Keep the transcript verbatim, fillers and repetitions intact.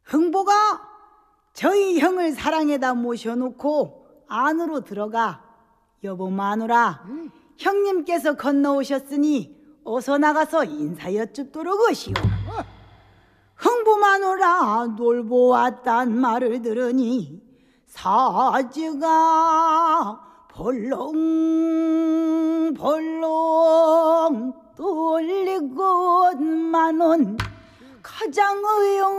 흥보가 저희 형을 사랑에다 모셔놓고 안으로 들어가. 여보 마누라, 음. 형님께서 건너오셨으니 어서 나가서 인사 여쭙도록 하시오. 흥부 마누라 놀보았단 말을 들으니 사지가 벌렁벌렁 떨리고만은 가장 의용